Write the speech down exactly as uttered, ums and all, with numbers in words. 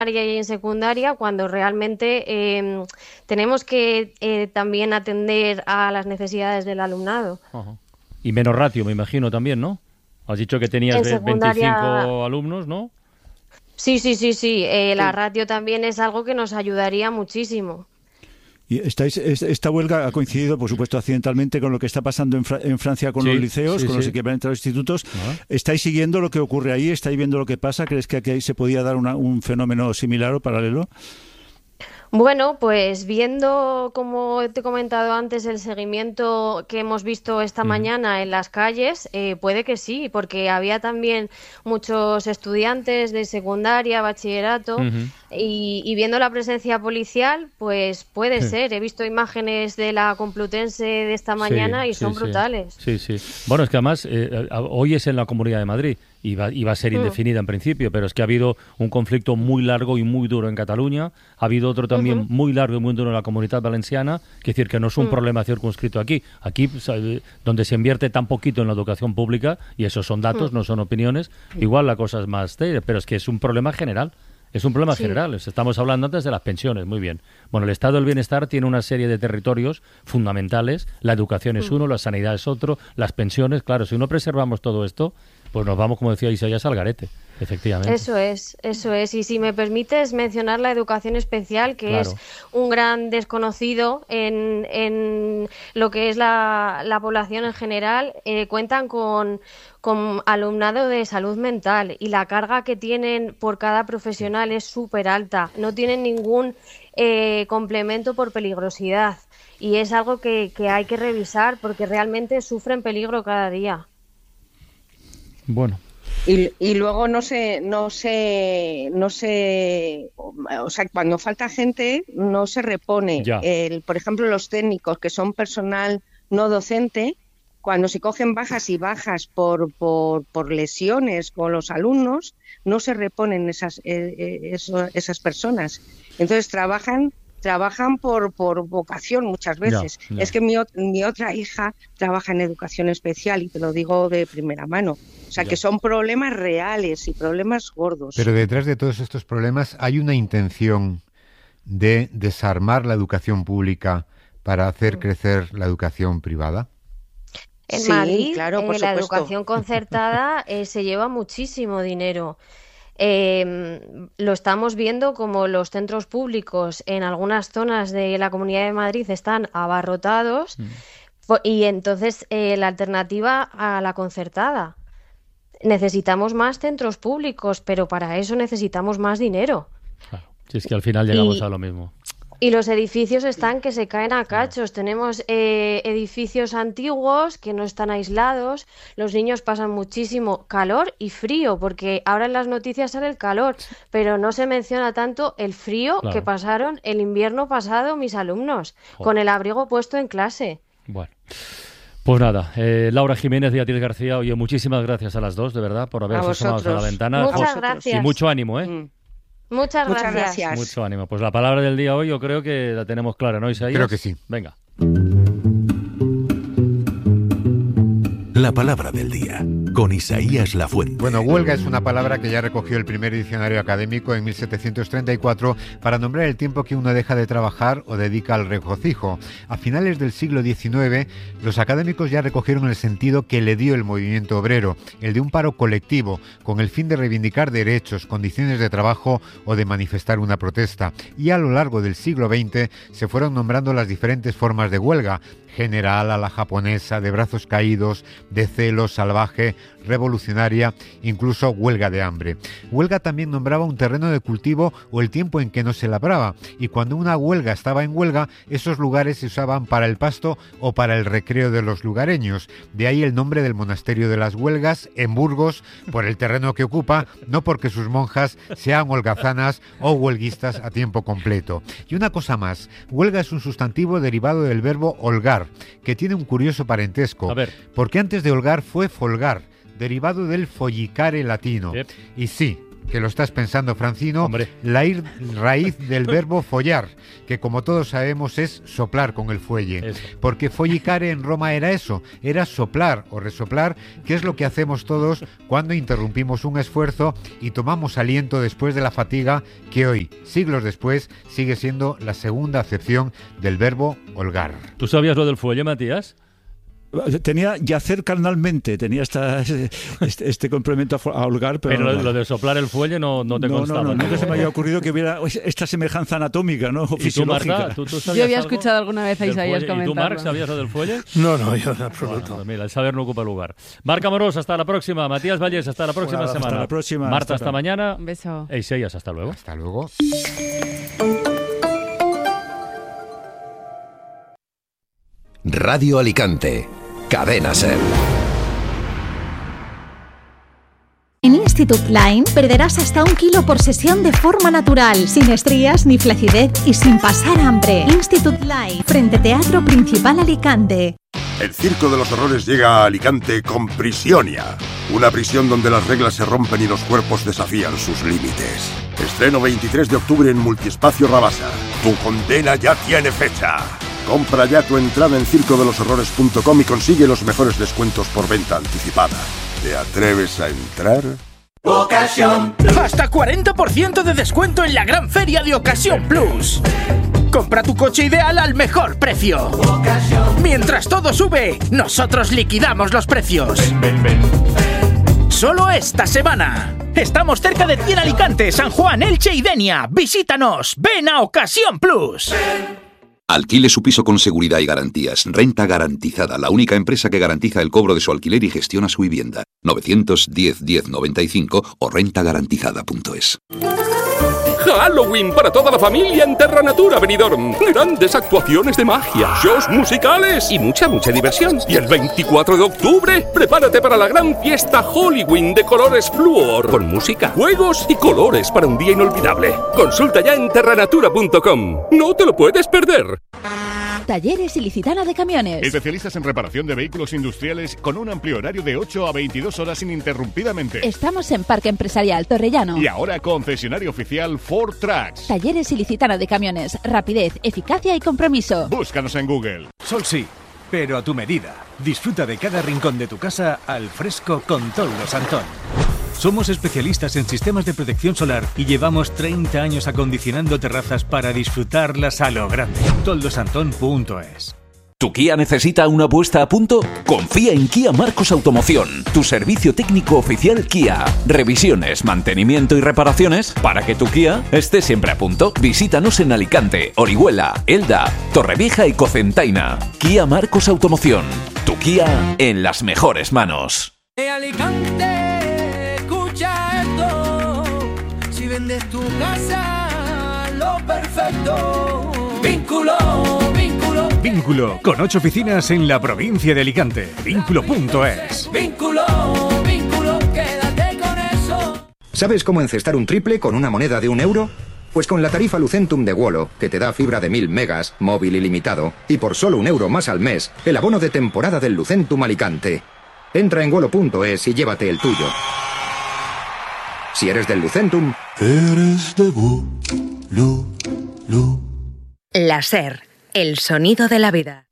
y en secundaria, cuando realmente eh, tenemos que eh, también atender a las necesidades del alumnado. Ajá. Y menos ratio, me imagino, también, ¿no? Has dicho que tenías En secundaria, veinticinco alumnos, ¿no? sí, sí, sí, sí. Eh, la Sí. ratio también es algo que nos ayudaría muchísimo. Y estáis, es- esta huelga ha coincidido, por supuesto, accidentalmente con lo que está pasando en, Fra- en Francia con Sí, los liceos, sí, con los sí. equipamientos de los institutos. Ah. ¿Estáis siguiendo lo que ocurre ahí? ¿Estáis viendo lo que pasa? ¿Crees que aquí se podía dar una- un fenómeno similar o paralelo? Bueno, pues viendo, como te he comentado antes, el seguimiento que hemos visto esta Ujú. mañana en las calles, eh, puede que sí, porque había también muchos estudiantes de secundaria, bachillerato, Ujú. y, y viendo la presencia policial, pues puede Sí. ser. He visto imágenes de la Complutense de esta Sí, mañana y sí, son sí. brutales. Sí, sí. Bueno, es que además eh, a- hoy es en la Comunidad de Madrid y va, y va a ser Mm. indefinida en principio, pero es que ha habido un conflicto muy largo y muy duro en Cataluña, ha habido otro también Ujú. muy largo y muy duro en la Comunidad Valenciana, que decir que no es un Mm. problema circunscrito aquí. Aquí, pues, eh, donde se invierte tan poquito en la educación pública, y esos son datos, Mm. no son opiniones, igual la cosa es más seria, pero es que es un problema general. Es un problema Sí. general. Estamos hablando antes de las pensiones, muy bien. Bueno, el estado del bienestar tiene una serie de territorios fundamentales. La educación es Mm. uno, la sanidad es otro, las pensiones. Claro, si no preservamos todo esto, pues nos vamos, como decía Isaías, al garete, efectivamente. Eso es, eso es. Y si me permites mencionar la educación especial, que Claro. es un gran desconocido en, en lo que es la, la población en general, eh, cuentan con, con alumnado de salud mental y la carga que tienen por cada profesional es súper alta. No tienen ningún eh, complemento por peligrosidad. Y es algo que, que hay que revisar porque realmente sufren peligro cada día. Bueno, Y, y luego no se, no se, no se, o sea, cuando falta gente no se repone. Ya. El, por ejemplo, los técnicos que son personal no docente, cuando se cogen bajas y bajas por, por, por lesiones con los alumnos, no se reponen esas, eh, eh, eso- esas personas. Entonces trabajan trabajan por, por vocación muchas veces. Ya, ya. Es que mi, ot- mi otra hija trabaja en educación especial y te lo digo de primera mano. O sea, Ya. que son problemas reales y problemas gordos. Pero detrás de todos estos problemas hay una intención de desarmar la educación pública para hacer crecer la educación privada. En Sí, Madrid, claro, por eh, la supuesto. educación concertada eh, se lleva muchísimo dinero. Eh, lo estamos viendo como los centros públicos en algunas zonas de la Comunidad de Madrid están abarrotados fo- y entonces eh, la alternativa a la concertada. Necesitamos más centros públicos, pero para eso necesitamos más dinero. claro. Si es que al final llegamos Y- a lo mismo. Y los edificios están que se caen a cachos. Tenemos eh, edificios antiguos que no están aislados. Los niños pasan muchísimo calor y frío, porque ahora en las noticias sale el calor, pero no se menciona tanto el frío Claro. que pasaron el invierno pasado mis alumnos, Joder. con el abrigo puesto en clase. Bueno. Pues nada, eh, Laura Jiménez y Beatriz García, oye, muchísimas gracias a las dos, de verdad, por haber A asomado a la vosotros. ventana. Muchas vosotros. gracias. Y mucho ánimo, ¿eh? Mm. Muchas Muchas gracias. gracias. Mucho ánimo. Pues la palabra del día hoy yo creo que la tenemos clara, ¿no, Isaías? Creo que sí. Venga. La palabra del día, con Isaías Lafuente. Bueno, huelga es una palabra que ya recogió el primer diccionario académico en mil setecientos treinta y cuatro para nombrar el tiempo que uno deja de trabajar o dedica al regocijo. A finales del siglo diecinueve, los académicos ya recogieron el sentido que le dio el movimiento obrero, el de un paro colectivo, con el fin de reivindicar derechos, condiciones de trabajo o de manifestar una protesta. Y a lo largo del siglo veinte se fueron nombrando las diferentes formas de huelga: general, a la japonesa, de brazos caídos, de celo, salvaje, revolucionaria, incluso huelga de hambre. Huelga también nombraba un terreno de cultivo o el tiempo en que no se labraba, y cuando una huelga estaba en huelga, esos lugares se usaban para el pasto o para el recreo de los lugareños. De ahí el nombre del monasterio de las Huelgas, en Burgos, por el terreno que ocupa, no porque sus monjas sean holgazanas o huelguistas a tiempo completo. Y una cosa más, huelga es un sustantivo derivado del verbo holgar, que tiene un curioso parentesco, A ver. porque antes de holgar fue folgar, derivado del follicare latino. Yep. Y sí, que lo estás pensando, Francino, Hombre. la ir- raíz del verbo follar, que como todos sabemos es soplar con el fuelle. Eso. Porque follicare en Roma era eso, era soplar o resoplar, que es lo que hacemos todos cuando interrumpimos un esfuerzo y tomamos aliento después de la fatiga, que hoy, siglos después, sigue siendo la segunda acepción del verbo holgar. ¿Tú sabías lo del fuelle, Matías? Tenía yacer carnalmente, tenía esta, este, este complemento a, fo- a holgar, pero, Pero no, lo, lo de soplar el fuelle no, no te no, constaba. no, no, nunca se me había ¿no? ocurrido que hubiera esta semejanza anatómica, ¿no? O ¿Y tú, fisiológica. Marta? ¿Tú, tú sabías Yo había algo escuchado alguna vez a del Isaías fuelle? ¿Y tú, comentarlo. Marc, sabías lo del fuelle? No, no, yo en absoluto. Bueno, mira, el saber no ocupa lugar. Marc Amorós, hasta la próxima. Matías Valles, hasta la próxima Bueno, hasta semana. la próxima, Marta, hasta hasta luego. mañana. Un beso. E Isaías, hasta luego. Hasta luego. Radio Alicante, Cadena Ser. En Institut Line perderás hasta un kilo por sesión de forma natural, sin estrías ni flacidez y sin pasar hambre. Institut Line, frente Teatro Principal Alicante. El Circo de los Horrores llega a Alicante con Prisionia, una prisión donde las reglas se rompen y los cuerpos desafían sus límites. Estreno veintitrés de octubre en Multiespacio Rabasa. Tu condena ya tiene fecha. Compra ya tu entrada en circo de los horrores punto com y consigue los mejores descuentos por venta anticipada. ¿Te atreves a entrar? Ocasión. Hasta cuarenta por ciento de descuento en la gran feria de Ocasión Plus. Compra tu coche ideal al mejor precio. Ocasión. Mientras todo sube, nosotros liquidamos los precios. Ven, ven, ven. Solo esta semana. Estamos cerca de ti en Alicante, San Juan, Elche y Denia. Visítanos. Ven a Ocasión Plus. Ven. Alquile su piso con seguridad y garantías. Renta Garantizada, la única empresa que garantiza el cobro de su alquiler y gestiona su vivienda. novecientos diez diez noventa y cinco o renta garantizada punto es. Halloween para toda la familia en Terra Natura Benidorm. Grandes actuaciones de magia, shows musicales y mucha, mucha diversión. Y el veinticuatro de octubre, prepárate para la gran fiesta Halloween de colores Fluor, con música, juegos y colores para un día inolvidable. Consulta ya en terra natura punto com. No te lo puedes perder. Talleres Ilicitana de Camiones. Especialistas en reparación de vehículos industriales con un amplio horario de ocho a veintidós horas ininterrumpidamente. Estamos en Parque Empresarial Torrellano. Y ahora concesionario oficial Ford Trucks. Talleres Ilicitana de Camiones. Rapidez, eficacia y compromiso. Búscanos en Google. Sol sí, pero a tu medida. Disfruta de cada rincón de tu casa al fresco con Toldos Antón. Somos especialistas en sistemas de protección solar y llevamos treinta años acondicionando terrazas para disfrutarlas a lo grande. toldosantón punto es. ¿Tu Kia necesita una puesta a punto? Confía en Kia Marcos Automoción, tu servicio técnico oficial Kia. Revisiones, mantenimiento y reparaciones para que tu Kia esté siempre a punto. Visítanos en Alicante, Orihuela, Elda, Torrevieja y Cocentaina. Kia Marcos Automoción, tu Kia en las mejores manos. En Alicante, escucha esto. Si vendes tu casa, lo perfecto. Vínculo, vínculo. Vínculo, con ocho oficinas en la provincia de Alicante. Vínculo punto es. Vínculo, vínculo, quédate con eso. ¿Sabes cómo encestar un triple con una moneda de un euro? Pues con la tarifa Lucentum de Wolo, que te da fibra de mil megas, móvil ilimitado, y por solo un euro más al mes, el abono de temporada del Lucentum Alicante. Entra en wolo punto es y llévate el tuyo. Si eres del Lucentum, eres de Lu, Lu, Lu. La SER, el sonido de la vida.